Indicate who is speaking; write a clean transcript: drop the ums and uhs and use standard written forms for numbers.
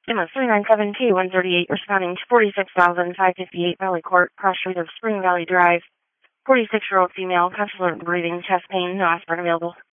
Speaker 1: EMA 397K138 responding to 46,558 Valley Court, cross street of Spring Valley Drive. 46-year-old female, pestilent breathing, chest pain, no aspirin available.